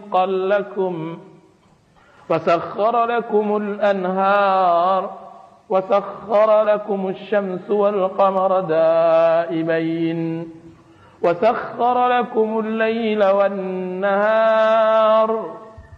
رزقا لكم وسخر لكم الأنهار وسخر لكم الشمس والقمر دائبين وسخر لكم الليل والنهار